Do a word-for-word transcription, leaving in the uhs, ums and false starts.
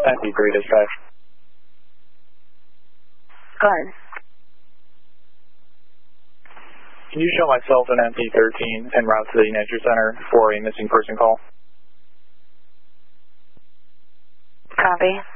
N P three dispatch. Go ahead. Can you show myself an M P thirteen en route to the nature center for a missing person call? Copy.